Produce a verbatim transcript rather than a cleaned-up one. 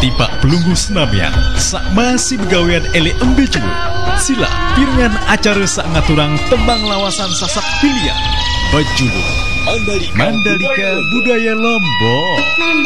Tiba pelunggu senamian sak masih begawean ele embe julu. Sila piringan acara sak ngaturang tembang lawasan sasak pilihan. Bajulu Mandalika, Mandalika Budaya Lombok.